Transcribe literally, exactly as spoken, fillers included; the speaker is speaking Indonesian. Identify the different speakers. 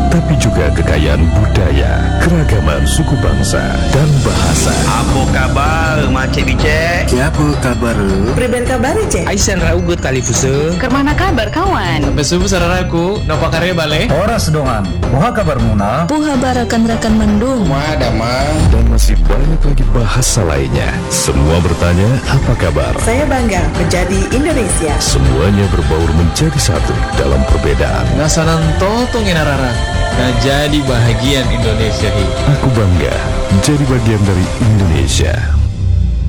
Speaker 1: tapi juga kekayaan budaya, keragaman suku bangsa, dan bahasa.
Speaker 2: Apa kabar, Macik Bicek?
Speaker 3: Siapa kabar?
Speaker 4: Priben kabar, Cek?
Speaker 2: Aisan raugut kali fuse.
Speaker 5: Kermana kabar, kawan?
Speaker 6: Besubu sararaku, nopo karya bale?
Speaker 7: Horas dongan, muha kabar muna?
Speaker 8: Puha barakan rakan mendung.
Speaker 1: Damang. Dan masih banyak lagi bahasa lainnya. Semua bertanya, apa kabar?
Speaker 4: Saya bangga menjadi Indonesia.
Speaker 1: Semuanya berbaur menjadi satu dalam perbedaan.
Speaker 6: Nasanan totong inarara. Nah jadi bahagian Indonesia hi.
Speaker 1: Aku bangga menjadi bagian dari Indonesia.